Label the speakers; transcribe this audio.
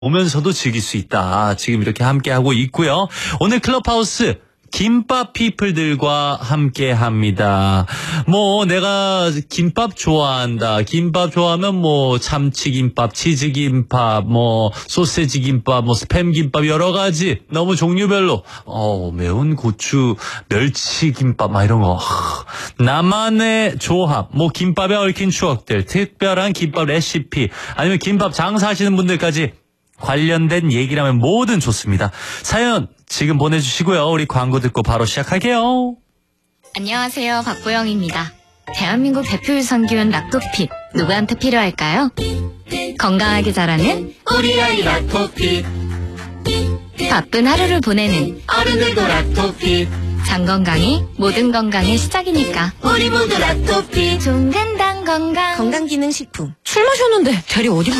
Speaker 1: 오면서도 즐길 수 있다. 지금 이렇게 함께하고 있고요. 오늘 클럽하우스 김밥 피플들과 함께합니다. 내가 김밥 좋아한다. 김밥 좋아하면 참치김밥, 치즈김밥, 소세지 김밥, 스팸 김밥 여러 가지 너무 종류별로 매운 고추, 멸치 김밥 이런 거. 나만의 조합, 김밥에 얽힌 추억들, 특별한 김밥 레시피, 아니면 김밥 장사하시는 분들까지 관련된 얘기라면 뭐든 좋습니다. 사연 지금 보내주시고요. 우리 광고 듣고 바로 시작할게요.
Speaker 2: 안녕하세요. 박보영입니다. 대한민국 대표 유산균 락토핏 누구한테 필요할까요? 건강하게 자라는
Speaker 3: 우리 아이 락토핏,
Speaker 2: 바쁜 하루를 보내는
Speaker 3: 어른들도 락토핏,
Speaker 2: 장 건강이 모든 건강의 시작이니까
Speaker 3: 우리 모두 락토핏.
Speaker 2: 종근당 건강
Speaker 4: 건강기능식품. 술 마셨는데 대리 어디